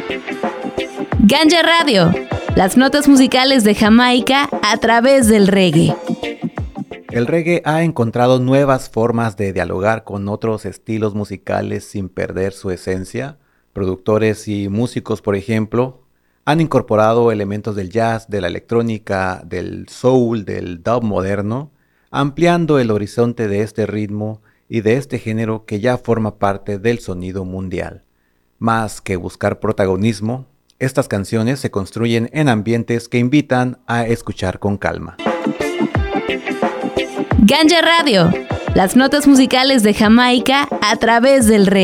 Ganja Radio, las notas musicales de Jamaica a través del reggae. El reggae ha encontrado nuevas formas de dialogar con otros estilos musicales sin perder su esencia. Productores y músicos, por ejemplo, han incorporado elementos del jazz, de la electrónica, del soul, del dub moderno, ampliando el horizonte de este ritmo y de este género que ya forma parte del sonido mundial. Más que buscar protagonismo, estas canciones se construyen en ambientes que invitan a escuchar con calma. Ganja Radio, las notas musicales de Jamaica a través del reggae.